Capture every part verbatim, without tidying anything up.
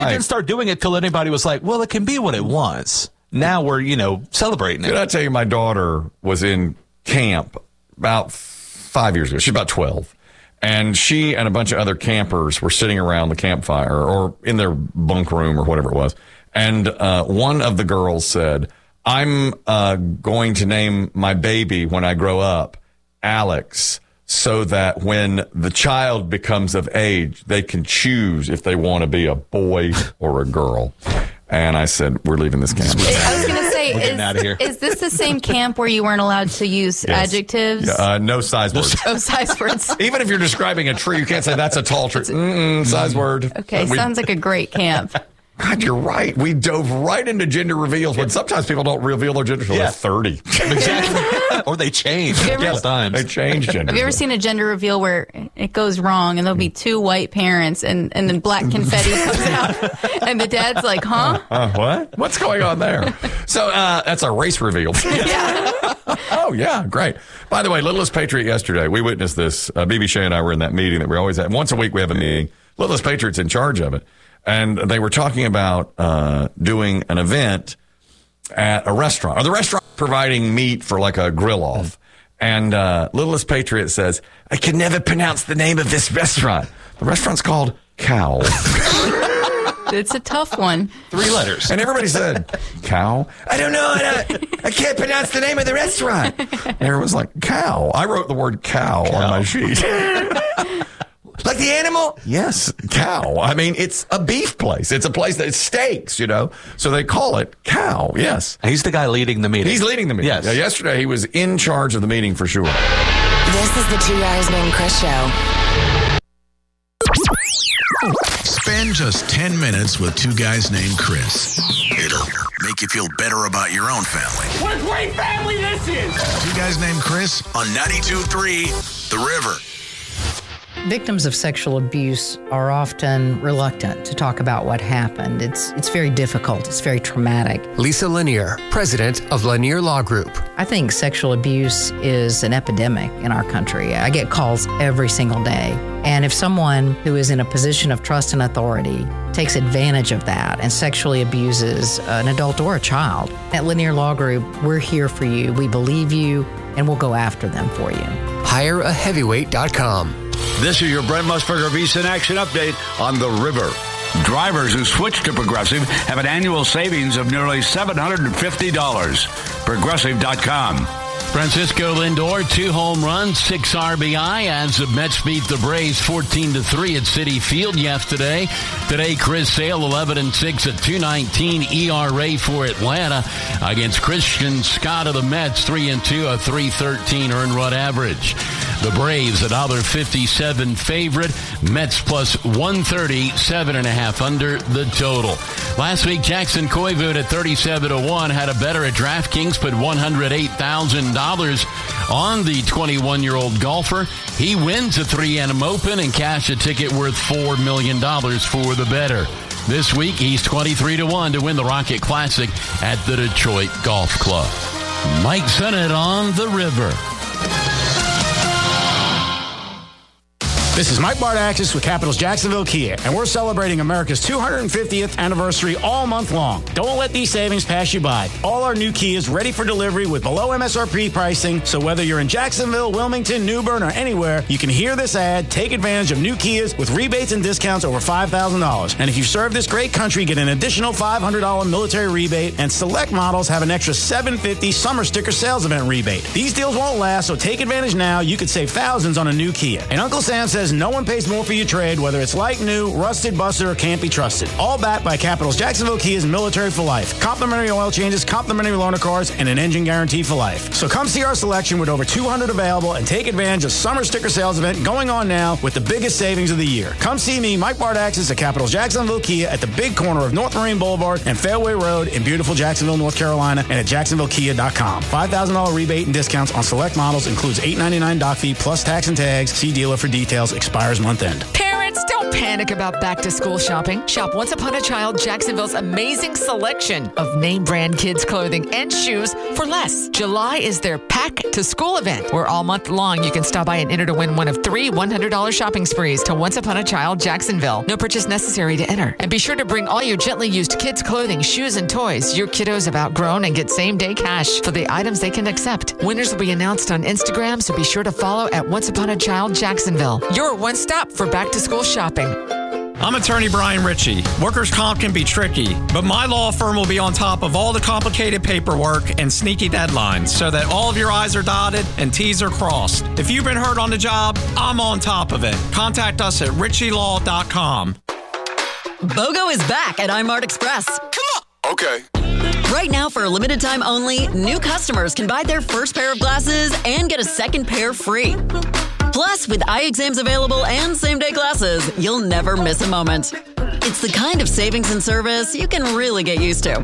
didn't start doing it till anybody was like, well, it can be what it wants. Now we're, you know, celebrating it. Did I tell you my daughter was in camp about five years ago? She's about twelve. And she and a bunch of other campers were sitting around the campfire or in their bunk room or whatever it was. And uh, one of the girls said, I'm uh, going to name my baby when I grow up Alex, so that when the child becomes of age, they can choose if they want to be a boy or a girl. And I said, we're leaving this camp. I was going to say, We're getting out of here. is, is this the same camp where you weren't allowed to use Yes. adjectives? Yeah, uh, no size words. Oh, size words. Even if you're describing a tree, you can't say that's a tall tree. Mm-mm, size word. Okay, We- sounds like a great camp. God, you're right. We dove right into gender reveals when sometimes people don't reveal their gender until Yeah. they're thirty. Exactly. Or they change a couple ever- times. They change gender. Have you ever seen a gender reveal where it goes wrong and there'll be two white parents and, and then black confetti comes out and the dad's like, huh? Uh, what? What's going on there? So uh, that's a race reveal. Yeah. Oh, yeah. Great. By the way, Littlest Patriot yesterday, we witnessed this. Uh, B B Shea and I were in that meeting that we always have. Once a week we have a meeting. Littlest Patriot's in charge of it. And they were talking about uh, doing an event at a restaurant, or the restaurant providing meat for like a grill off. And uh, Littlest Patriot says, I can never pronounce the name of this restaurant. The restaurant's called Cow. It's a tough one. Three letters. And everybody said, Cow? I don't know. I, don't, I can't pronounce the name of the restaurant. And everyone's like, Cow. I wrote the word cow, cow. on my sheet. Like the animal? Yes, cow. I mean, it's a beef place. It's a place that it's steaks, you know. So they call it Cow, yes. He's the guy leading the meeting. He's leading the meeting. Yes. Yeah, yesterday, he was in charge of the meeting for sure. This is the Two Guys Named Chris Show. Spend just ten minutes with two guys named Chris. It'll make you feel better about your own family. What a great family this is! Two Guys Named Chris on ninety-two point three The River. Victims of sexual abuse are often reluctant to talk about what happened. It's it's very difficult. It's very traumatic. Lisa Lanier, president of Lanier Law Group. I think sexual abuse is an epidemic in our country. I get calls every single day. And if someone who is in a position of trust and authority takes advantage of that and sexually abuses an adult or a child, at Lanier Law Group, we're here for you. We believe you, and we'll go after them for you. hire a heavyweight dot com. This is your Brent Musburger VSiN Action Update on the River. Drivers who switch to Progressive have an annual savings of nearly seven hundred fifty dollars. Progressive dot com. Francisco Lindor, two home runs, six R B I as the Mets beat the Braves fourteen to three at Citi Field yesterday. Today, Chris Sale, eleven and six at two nineteen E R A for Atlanta against Christian Scott of the Mets, three and two, a three thirteen earned run average. The Braves, one dollar fifty-seven favorite. Mets plus one thirty, seven and a half under the total. Last week, Jackson Koivu at thirty-seven to one had a better at DraftKings, put one hundred eight thousand dollars on the twenty-one-year-old golfer. He wins a three M Open and cash a ticket worth four million dollars for the better. This week, he's twenty-three to one to win the Rocket Classic at the Detroit Golf Club. Mike Sennett on the River. This is Mike Bardaxis with Capitals Jacksonville Kia, and we're celebrating America's two hundred fiftieth anniversary all month long. Don't let these savings pass you by. All our new Kias ready for delivery with below M S R P pricing, so whether you're in Jacksonville, Wilmington, New Bern, or anywhere, you can hear this ad, take advantage of new Kias with rebates and discounts over five thousand dollars. And if you serve this great country, get an additional five hundred dollars military rebate, and select models have an extra seven hundred fifty dollars summer sticker sales event rebate. These deals won't last, so take advantage now. You could save thousands on a new Kia. And Uncle Sam says no one pays more for your trade, whether it's like new, rusted, busted, or can't be trusted. All backed by Capitals Jacksonville Kia's Military for Life. Complimentary oil changes, complimentary loaner cars, and an engine guarantee for life. So come see our selection with over two hundred available and take advantage of summer sticker sales event going on now with the biggest savings of the year. Come see me, Mike Bardaxis, at Capitals Jacksonville Kia at the big corner of North Marine Boulevard and Fairway Road in beautiful Jacksonville, North Carolina, and at jacksonville kia dot com. five thousand dollars rebate and discounts on select models includes eight ninety-nine doc fee plus tax and tags. See dealer for details. Expires month end. Parent Parents, don't panic about back-to-school shopping. Shop Once Upon a Child Jacksonville's amazing selection of name-brand kids' clothing and shoes for less. July is their pack-to-school event, where all month long you can stop by and enter to win one of three one hundred dollars shopping sprees to Once Upon a Child Jacksonville. No purchase necessary to enter. And be sure to bring all your gently used kids' clothing, shoes, and toys your kiddos have outgrown and get same-day cash for the items they can accept. Winners will be announced on Instagram, so be sure to follow at Once Upon a Child Jacksonville. Your one stop for back-to-school shopping. I'm attorney Brian Ritchie. Workers' comp can be tricky, but my law firm will be on top of all the complicated paperwork and sneaky deadlines so that all of your I's are dotted and T's are crossed. If you've been hurt on the job, I'm on top of it. Contact us at ritchie law dot com. BOGO is back at iMart Express. Come on. Okay. Right now, for a limited time only, new customers can buy their first pair of glasses and get a second pair free. Plus, with eye exams available and same-day glasses, you'll never miss a moment. It's the kind of savings and service you can really get used to.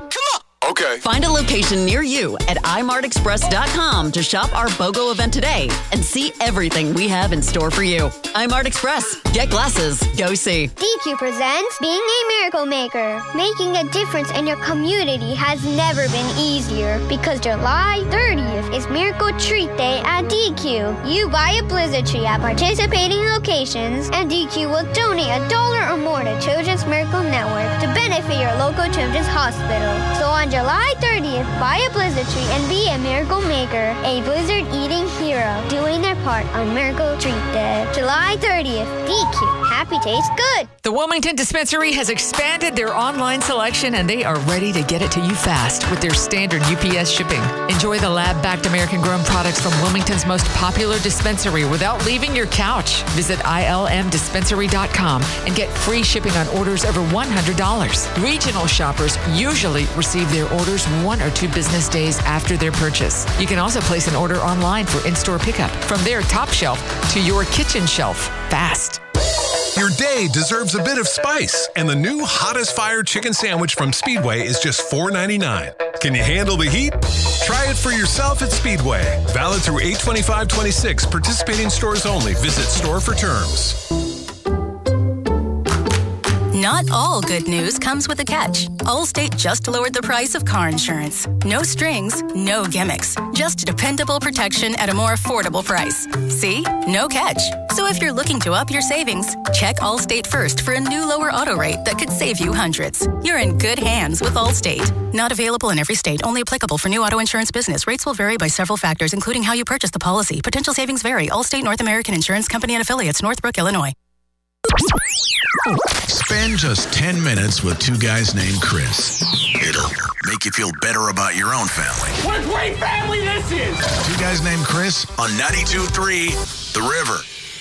Okay. Find a location near you at i mart express dot com to shop our BOGO event today and see everything we have in store for you. iMart Express. Get glasses. Go see. D Q presents Being a Miracle Maker. Making a difference in your community has never been easier because July thirtieth is Miracle Treat Day at D Q. You buy a Blizzard tree at participating locations and D Q will donate a dollar or more to Children's Miracle Network to benefit your local children's hospital. So on July thirtieth, buy a Blizzard tree and be a miracle maker, a blizzard eating hero, doing their part on Miracle Treat Day. July thirtieth, D Q. Happy tastes good. The Wilmington Dispensary has expanded their online selection and they are ready to get it to you fast with their standard U P S shipping. Enjoy the lab-backed American-grown products from Wilmington's most popular dispensary without leaving your couch. Visit I L M dispensary dot com and get free shipping on orders over one hundred dollars. Regional shoppers usually receive their orders one or two business days after their purchase. You can also place an order online for in-store pickup from their top shelf to your kitchen shelf fast. Your day deserves a bit of spice, and the new Hot as Fire chicken sandwich from Speedway is just four ninety-nine. Can you handle the heat? Try it for yourself at Speedway. Valid through eight twenty-five twenty-six. Participating stores only. Visit store for terms. Not all good news comes with a catch. Allstate just lowered the price of car insurance. No strings, no gimmicks. Just dependable protection at a more affordable price. See? No catch. So if you're looking to up your savings, check Allstate first for a new lower auto rate that could save you hundreds. You're in good hands with Allstate. Not available in every state. Only applicable for new auto insurance business. Rates will vary by several factors, including how you purchase the policy. Potential savings vary. Allstate North American Insurance Company and Affiliates, Northbrook, Illinois. Spend just ten minutes with two guys named Chris. It'll make you feel better about your own family. What a great family this is! Two guys named Chris on ninety-two point three The River.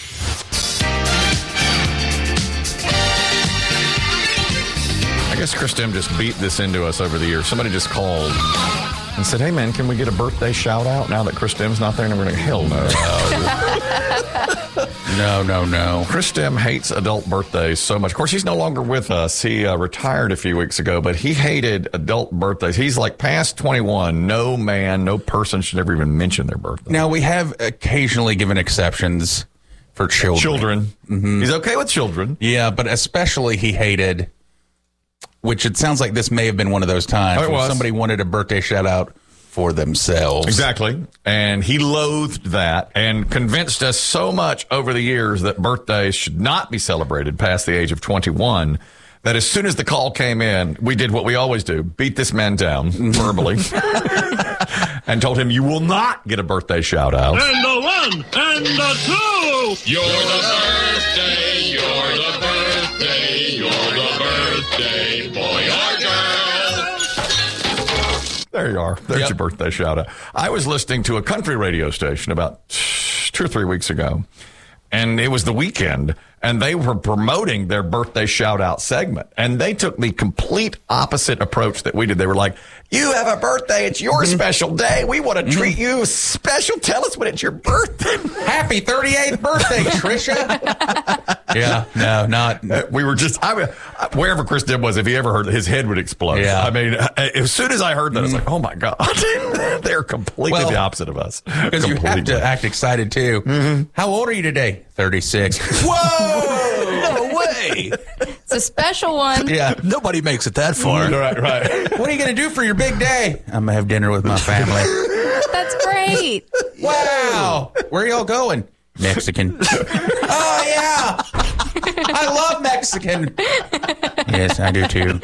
I guess Chris Dim just beat this into us over the years. Somebody just called and said, hey, man, can we get a birthday shout out now that Chris Dim's not there? And we're like, hell no. no, no, no. Chris Dim hates adult birthdays so much. Of course, he's no longer with us. He uh, retired a few weeks ago, but he hated adult birthdays. He's like past twenty-one. No man, no person should ever even mention their birthday. Now, we have occasionally given exceptions for children. Children. Mm-hmm. He's okay with children. Yeah, but especially he hated... Which it sounds like this may have been one of those times oh, where somebody wanted a birthday shout out for themselves. Exactly. And he loathed that and convinced us so much over the years that birthdays should not be celebrated past the age of twenty-one that as soon as the call came in, we did what we always do, beat this man down verbally and told him, you will not get a birthday shout out. And the one and the two. You're the birthday, you're the birthday, you're the birthday boy or girl. There you are. There's yep. your birthday shout out. I was listening to a country radio station about two or three weeks ago, and it was the weekend, and they were promoting their birthday shout out segment. And they took the complete opposite approach that we did. They were like, you have a birthday. It's your mm-hmm. special day. We want to mm-hmm. treat you special. Tell us when it's your birthday. Happy thirty-eighth birthday, Trisha. yeah, no, not. Uh, we were just, I mean, wherever Chris Dim was, if he ever heard it, his head would explode. Yeah. I mean, as soon as I heard that, mm-hmm. I was like, oh my God. They're completely well, the opposite of us. Because you have to act excited too. Mm-hmm. How old are you today? thirty-six. Whoa! Hey, It's a special one. yeah. Nobody makes it that far. Right, right. What are you going to do for your big day? I'm going to have dinner with my family. That's great. Wow. Where are y'all going? Mexican. Oh, yeah. I love Mexican. Yes, I do too.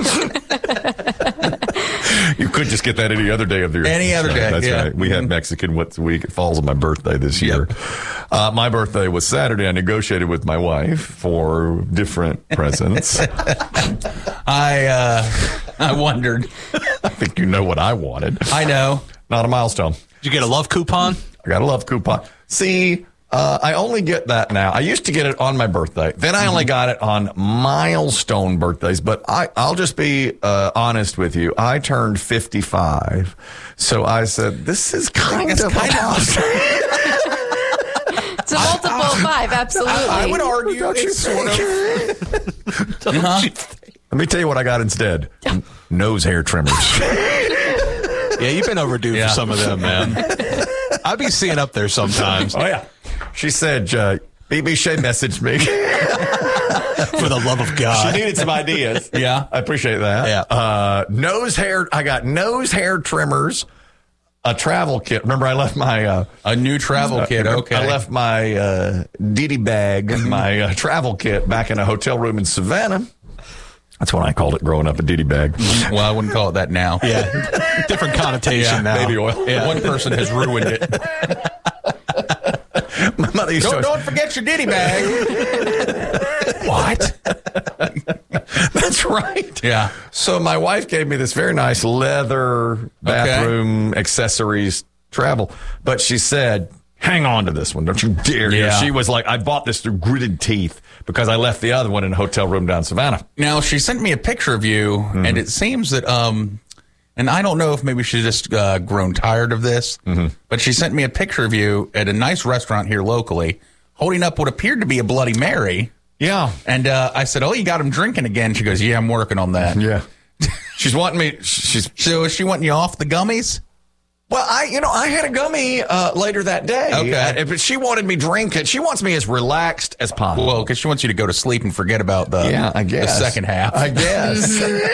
You could just get that any other day of the year. Any other day, That's yeah. right. We have Mexican once a week. It falls on my birthday this year. Uh, my birthday was Saturday. I negotiated with my wife for different presents. I uh, I wondered. I think you know what I wanted. I know. Not a milestone. Did you get a love coupon? I got a love coupon. See, uh, I only get that now. I used to get it on my birthday. Then I only got it on milestone birthdays. But I, I'll just be uh, honest with you. I turned fifty-five. So I said, this is kind It's of kind a of- It's a multiple of five, absolutely. I would argue it's sort of. Uh-huh. Let me tell you what I got instead. Nose hair trimmers. Yeah, you've been overdue Yeah. for some of them, man. I'd be seeing up there sometimes. Oh, yeah. She said, uh, B B Shea messaged me. For the love of God. She needed some ideas. Yeah. I appreciate that. Yeah. Uh, nose hair. I got nose hair trimmers, a travel kit. Remember, I left my. Uh, A new travel uh, kit. Okay. I left my uh, Diddy bag, my uh, travel kit, back in a hotel room in Savannah. That's what I called it growing up, a Diddy bag. Well, I wouldn't call it that now. Yeah. Different connotation Yeah, now. baby oil. Yeah. One person has ruined it. My mother used Don't, to. don't forget your Diddy bag. What? That's right. Yeah. So my wife gave me this very nice leather bathroom accessories travel, but she said, hang on to this one. Don't you dare. You know, Yeah. she was like, I bought this through gritted teeth because I left the other one in a hotel room down Savannah. Now, she sent me a picture of you, Mm-hmm. and it seems that, um, and I don't know if maybe she's just uh, grown tired of this, Mm-hmm. but she sent me a picture of you at a nice restaurant here locally, holding up what appeared to be a Bloody Mary. Yeah. And uh, I said, oh, you got him drinking again. She goes, yeah, I'm working on that. Yeah. She's wanting me. She's So is she wanting you off the gummies? Well, I, you know, I had a gummy uh, later that day. Okay. Uh, but she wanted me drinking. She wants me as relaxed as possible. Well, because she wants you to go to sleep and forget about the, yeah, I guess. the second half. I guess.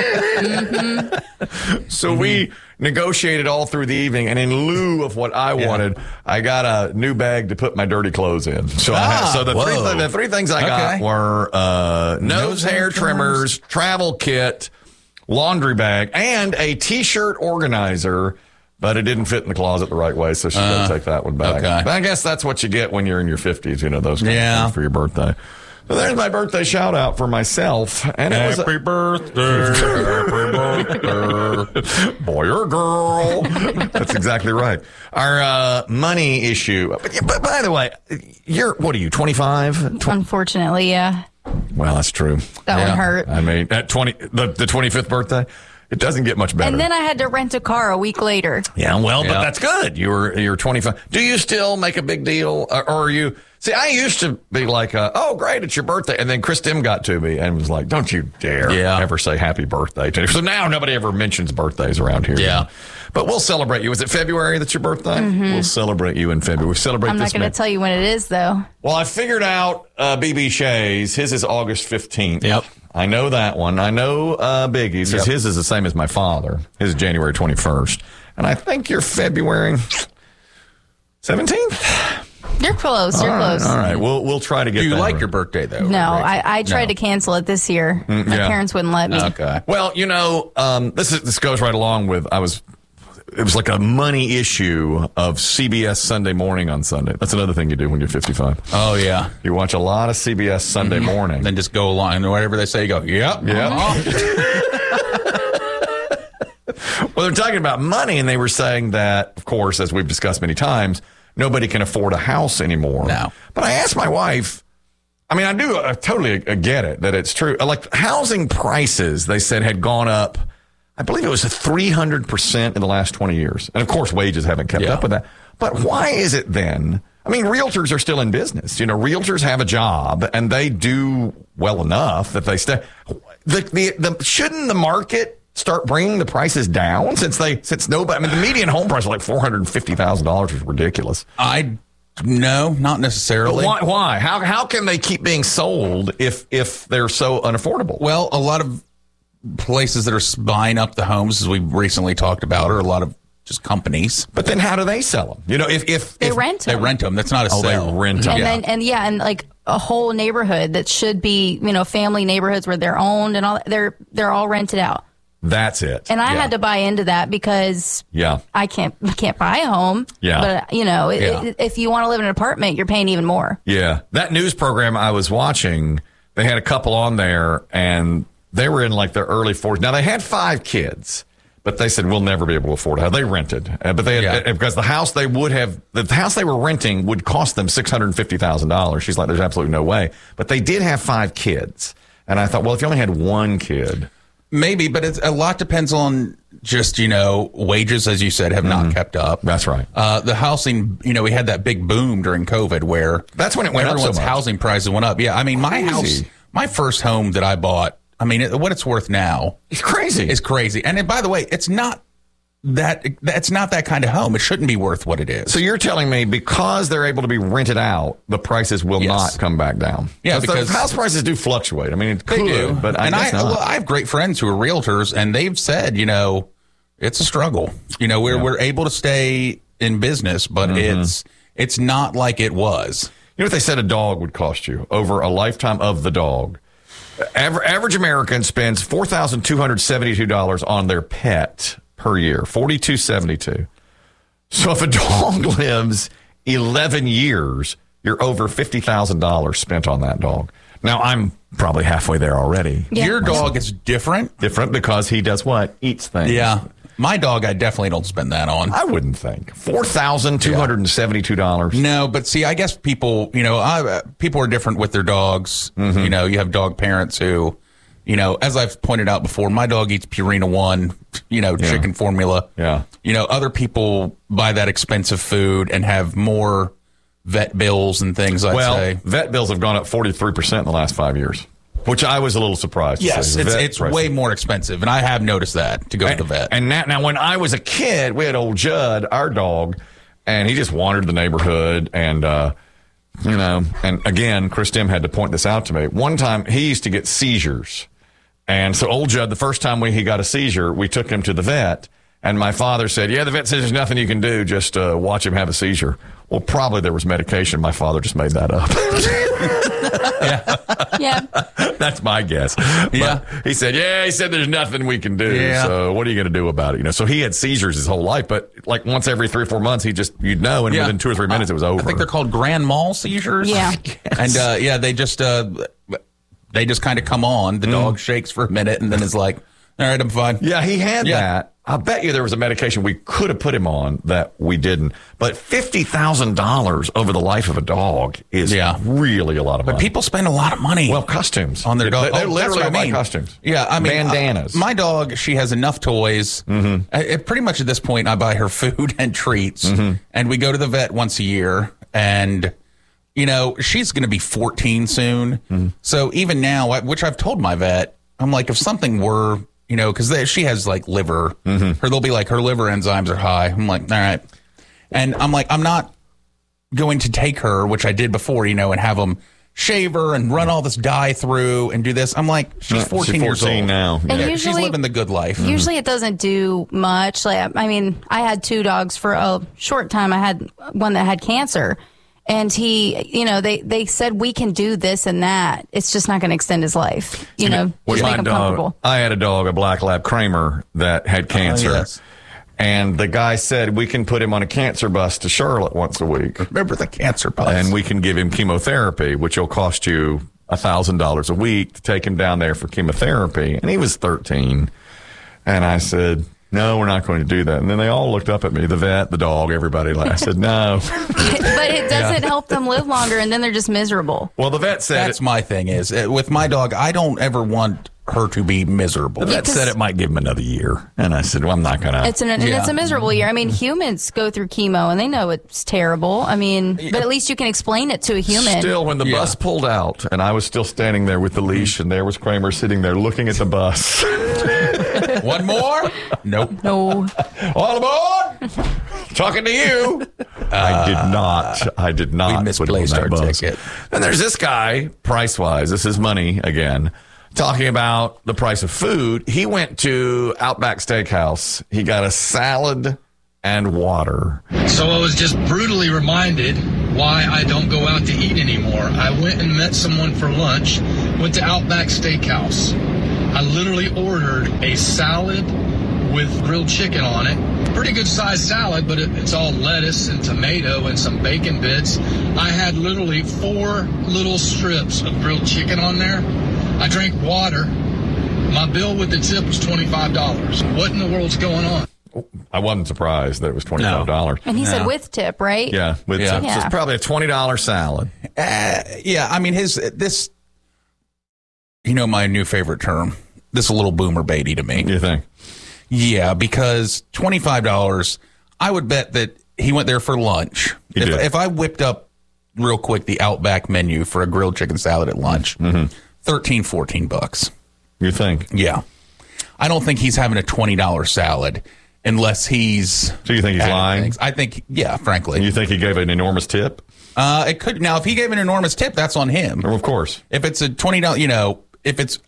So we negotiated all through the evening, and in lieu of what I wanted, I got a new bag to put my dirty clothes in. So, I had, Ah, so the, three, whoa. the three things I got Okay. were uh, nose hair trimmers, travel kit, laundry bag, and a T-shirt organizer. But it didn't fit in the closet the right way, so she's Uh, going to take that one back. okay. But I guess that's what you get when you're in your fifties, you know, those kind Yeah. of things for your birthday. So there's my birthday shout out for myself. And it was Happy birthday, happy birthday. boy or girl. That's exactly right. Our uh, money issue. But, but by the way, you're, what are you, twenty-five? Unfortunately, yeah. Well, that's true. That one hurt. I mean, at twenty, the, the twenty-fifth birthday, it doesn't get much better. And then I had to rent a car a week later. Yeah, well, but Yeah. that's good. You were you're twenty-five. Do you still make a big deal, or, or are you? See, I used to be like, uh, "Oh, great, it's your birthday," and then Chris Tim got to me and was like, "Don't you dare Yeah. ever say happy birthday to me." So now nobody ever mentions birthdays around here. Yeah. But we'll celebrate you. Is it February that's your birthday? Mhm. We'll celebrate you in February. We celebrate I'm this not going man. to tell you when it is, though. Well, I figured out uh, B B Shea's. His is August fifteenth. Yep. I know that one. I know uh, Biggie's. Yep. His is the same as my father. His is January twenty-first. And I think you're February seventeenth. You're close. You're all right, close. All right. We'll, we'll try to get Do you that like right. your birthday, though? No, Rick? I, I tried No. to cancel it this year. Mm, My yeah. parents wouldn't let me. Okay. Well, you know, um, this is, this goes right along with, I was, it was like a money issue of C B S Sunday Morning on Sunday. That's another thing you do when you're fifty-five. Oh, yeah. You watch a lot of C B S Sunday Morning. Then just go along, and whatever they say, you go, yep. Yep. Uh-huh. Well, they're talking about money, and they were saying that, of course, as we've discussed many times, nobody can afford a house anymore. No. But I asked my wife, I mean, I do I totally get it that it's true. Like housing prices, they said, had gone up, I believe it was three hundred percent in the last twenty years. And of course, wages haven't kept Yeah. up with that. But why is it then? I mean, realtors are still in business. You know, realtors have a job and they do well enough that they stay. The, the, the, shouldn't the market start bringing the prices down since they, since nobody, I mean, the median home price was like four hundred fifty thousand dollars was ridiculous. I No, not necessarily. Why? Why? How how can they keep being sold if if they're so unaffordable? Well, a lot of places that are buying up the homes, as we recently talked about, are a lot of just companies. But then how do they sell them? You know, if if They if, rent They them. rent them. That's not a Oh, they sale. rent 'em. And Yeah. then, and yeah, and like a whole neighborhood that should be, you know, family neighborhoods where they're owned and all that, they're, they're all rented out. That's it. And I Yeah. had to buy into that because Yeah. I can't, I can't buy a home. Yeah. But, you know, it, Yeah. it, if you want to live in an apartment, you're paying even more. Yeah. That news program I was watching, they had a couple on there and they were in like their early forties. Now they had five kids, but they said we'll never be able to afford it. They rented, uh, but they had, uh, because the house they would have, the house they were renting would cost them six hundred fifty thousand dollars. She's like, there's absolutely no way. But they did have five kids. And I thought, well, if you only had one kid. Maybe, but it's, a lot depends on just, you know, wages, as you said, have not kept up. That's right. Uh, the housing, you know, we had that big boom during COVID where That's when it went up so everyone's much. housing prices went up. Yeah, I mean, my Crazy. house, my first home that I bought, I mean, it, what it's worth now It's crazy. is crazy. And, by the way, it's not that it's not that kind of home. It shouldn't be worth what it is. So you're telling me because they're able to be rented out, the prices will Yes. not come back down? Yeah, because- the house prices do fluctuate. I mean, it could, They do, but I and guess I, not. well, I have great friends who are realtors, and they've said, you know, it's a struggle. You know, we're Yeah. we're able to stay in business, but Mhm. it's it's not like it was. You know what they said a dog would cost you over a lifetime of the dog? Aver- average American spends four thousand two hundred seventy-two dollars on their pet per year, forty-two seventy-two. So if a dog lives eleven years, you're over fifty thousand dollars spent on that dog. Now, I'm probably halfway there already. Yeah. Your dog is different. Different because he does what? Eats things. Yeah. My dog, I definitely don't spend that on. I wouldn't think. four thousand two hundred seventy-two dollars. No, but see, I guess people, you know, I, uh, people are different with their dogs. Mm-hmm. You know, you have dog parents who, you know, as I've pointed out before, my dog eats Purina One, you know, Yeah. chicken formula. Yeah. You know, other people buy that expensive food and have more vet bills and things, I'd well, say. vet bills have gone up forty-three percent in the last five years, which I was a little surprised. to Yes, see. it's, Vet it's prices. way more expensive, and I have noticed that to go and, to the vet. And now, now, when I was a kid, we had old Judd, our dog, and he just wandered the neighborhood. And, uh, you know, and again, Chris Tim had to point this out to me. One time, he used to get seizures. And so old Judd, the first time we, he got a seizure, we took him to the vet. And my father said, yeah, the vet says there's nothing you can do. Just uh, watch him have a seizure. Well, probably there was medication. My father just made that up. Yeah. That's my guess. Yeah. But he said, yeah, he said there's nothing we can do. Yeah. So what are you going to do about it? You know, so he had seizures his whole life, but like once every three or four months, he just, you'd know, and Yeah. within two or three minutes, it was over. I think they're called grand mal seizures. Yeah. And uh, yeah, they just uh, they just kind of come on. The dog shakes for a minute and then is like, all right, I'm fine. Yeah, he had Yeah. that. I bet you there was a medication we could have put him on that we didn't. But fifty thousand dollars over the life of a dog is Yeah. really a lot of But money. people spend a lot of money. Well, costumes. on their dog. They, they Oh, that's literally what I buy mean. costumes. Yeah, I mean, bandanas. uh, my dog, she has enough toys. Mhm. I, I- pretty much at this point, I buy her food and treats, Mhm. and we go to the vet once a year. And you know, she's going to be fourteen soon. Mhm. So even now, I- which I've told my vet, I'm like, if something were, you know, because she has like liver, Mhm. her they'll be like her liver enzymes are high. I'm like, all right, and I'm like, I'm not going to take her, which I did before, you know, and have them shave her and run all this dye through and do this. I'm like, she's Yeah, she's fourteen years fourteen old now. And Yeah, usually- she's living the good life. Usually it doesn't do much. Like, I mean, I had two dogs for a short time. I had one that had cancer. And he, you know, they, they said we can do this and that. It's just not going to extend his life. You know, With just my make him dog, comfortable. I had a dog, a black lab Kramer, that had cancer. yes. And the guy said we can put him on a cancer bus to Charlotte once a week. Remember the cancer bus? And we can give him chemotherapy, which will cost you one thousand dollars a week to take him down there for chemotherapy. And he was thirteen. And I said, no, we're not going to do that. And then they all looked up at me, the vet, the dog, everybody. I said, no. But it doesn't help them live longer, and then they're just miserable. Well, the vet said That's my thing is uh, with my dog, I don't ever want her to be miserable. The vet Because- said it might give him another year. And I said, well, I'm not going to. It's an and Yeah. it's a miserable year. I mean, humans go through chemo, and they know it's terrible. I mean, but at least you can explain it to a human. Still, when the Yeah. bus pulled out and I was still standing there with the leash and there was Kramer sitting there looking at the bus. One more? Nope. No. All aboard! Talking to you. I did not. I did not. We misplaced our bus. ticket. And there's this guy, price-wise. This is money again. Talking about the price of food. He went to Outback Steakhouse. He got a salad and water. So I was just brutally reminded why I don't go out to eat anymore. I went and met someone for lunch, went to Outback Steakhouse. I literally ordered a salad with grilled chicken on it. Pretty good sized salad, but it, it's all lettuce and tomato and some bacon bits. I had literally four little strips of grilled chicken on there. I drank water. My bill with the tip was twenty-five dollars. What in the world's going on? I wasn't surprised that it was twenty-five dollars. And he said with tip, right? Yeah, with Yeah. tip. So Yeah. it's probably a twenty dollars salad. Uh, yeah, I mean, his this, you know, my new favorite term. This is a little boomer baity to me. You think? Yeah, because twenty-five dollars, I would bet that he went there for lunch. He If, did. if I whipped up real quick the Outback menu for a grilled chicken salad at lunch, Mm-hmm. thirteen, fourteen bucks. You think? Yeah. I don't think he's having a twenty dollars salad unless he's. So you think he's adding lying? things. I think, yeah, frankly. You think he gave an enormous tip? Uh, it could. Now, if he gave an enormous tip, that's on him. Of course. If it's a twenty dollars, you know, if it's.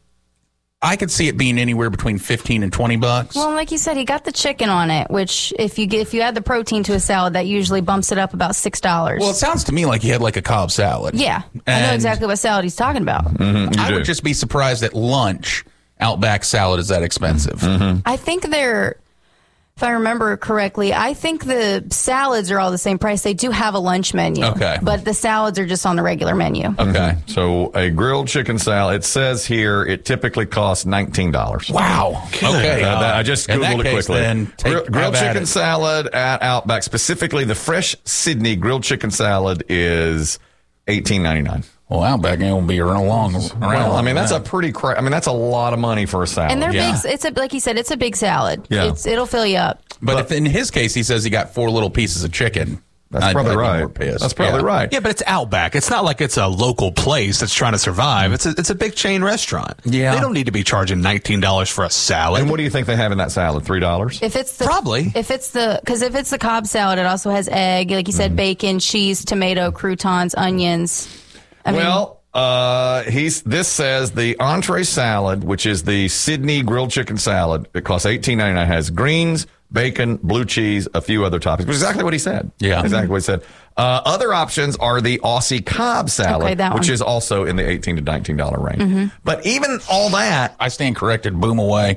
I could see it being anywhere between fifteen and twenty bucks. Well, like you said, he got the chicken on it, which if you get, if you add the protein to a salad, that usually bumps it up about six dollars. Well, it sounds to me like he had like a Cobb salad. Yeah, I know And- exactly what salad he's talking about. Mm-hmm. I would just be surprised at lunch Outback salad is that expensive. Mm-hmm. I think they're, if I remember correctly, I think the salads are all the same price. They do have a lunch menu. Okay. But the salads are just on the regular menu. Okay. So a grilled chicken salad, it says here it typically costs nineteen dollars. Wow. Okay. Uh, that- I just In that Googled it case, quickly. then, take- Grill- grilled have at chicken it. salad at Outback, specifically the fresh Sydney grilled chicken salad is eighteen ninety-nine. Well, Outback ain't gonna be around long. Around Well, I mean, that's a long. pretty cra- I mean, that's a lot of money for a salad. And they're big. It's a like you said, it's a big salad. Yeah. It's, it'll fill you up. But, if in his case he says he got four little pieces of chicken, That's I'd- probably I'd be right. more pissed. That's probably Yeah. right. Yeah, but it's Outback. It's not like it's a local place that's trying to survive. It's a, it's a big chain restaurant. Yeah. They don't need to be charging nineteen dollars for a salad. And what do you think they have in that salad? Three dollars? If it's the, Probably. If it's the, because if it's the Cobb salad, it also has egg, like you said, bacon, cheese, tomato, croutons, onions. I mean, Well, uh, he's this says the entree salad, which is the Sydney grilled chicken salad, it costs eighteen ninety-nine. Has greens, bacon, blue cheese, a few other toppings. Which is exactly what he said. Yeah. Exactly what he said. Uh, other options are the Aussie Cobb salad, Okay, that which one. is also in the eighteen to nineteen dollar range. Mhm. But even all that, I stand corrected. Boom away.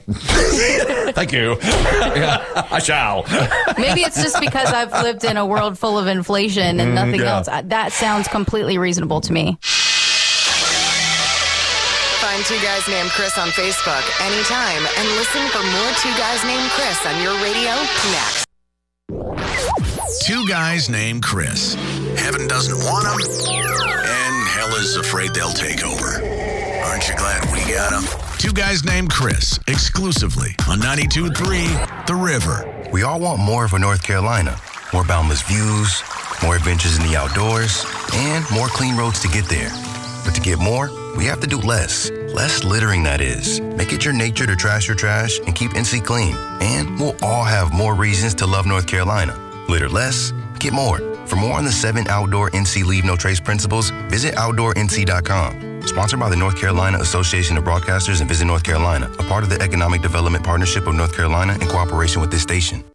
thank you. Yeah, I shall. maybe it's just because I've lived in a world full of inflation and Mm, nothing yeah. else. I- That sounds completely reasonable to me. Find Two Guys Named Chris on Facebook anytime and listen for more Two Guys Named Chris on your radio next. Two guys named Chris. Heaven doesn't want them, and hell is afraid they'll take over. Aren't you glad we got them? Two guys named Chris, exclusively on ninety-two point three The River. We all want more for North Carolina. More boundless views, more adventures in the outdoors, and more clean roads to get there. But to get more, we have to do less. Less littering, that is. Make it your nature to trash your trash and keep N C clean. And we'll all have more reasons to love North Carolina. Litter less, get more. For more on the seven outdoor N C Leave No Trace principles, visit outdoor N C dot com. Sponsored by the North Carolina Association of Broadcasters and Visit North Carolina, a part of the Economic Development Partnership of North Carolina in cooperation with this station.